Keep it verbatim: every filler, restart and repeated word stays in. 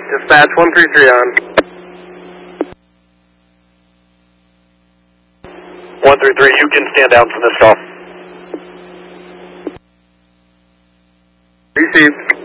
Dispatch one three three on. one three three, you can stand down from this call. Received.